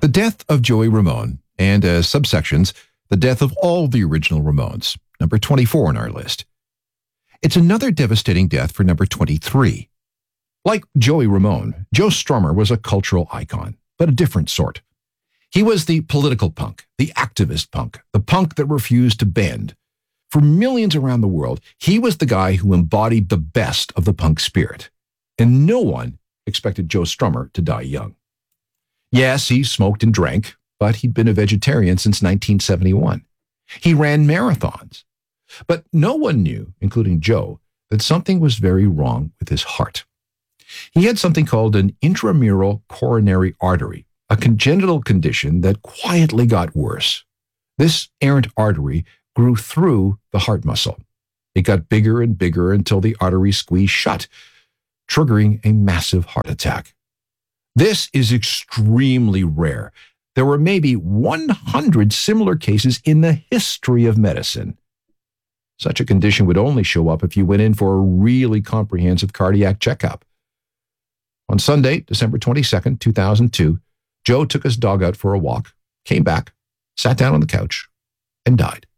The death of Joey Ramone, and as subsections, the death of all the original Ramones, number 24 on our list. It's another devastating death for number 23. Like Joey Ramone, Joe Strummer was a cultural icon, but a different sort. He was the political punk, the activist punk, the punk that refused to bend. For millions around the world, he was the guy who embodied the best of the punk spirit. And no one expected Joe Strummer to die young. Yes, he smoked and drank, but he'd been a vegetarian since 1971. He ran marathons. But no one knew, including Joe, that something was very wrong with his heart. He had something called an intramural coronary artery, a congenital condition that quietly got worse. This errant artery grew through the heart muscle. It got bigger and bigger until the artery squeezed shut, triggering a massive heart attack. This is extremely rare. There were maybe 100 similar cases in the history of medicine. Such a condition would only show up if you went in for a really comprehensive cardiac checkup. On Sunday, December 22nd, 2002, Joe took his dog out for a walk, came back, sat down on the couch, and died.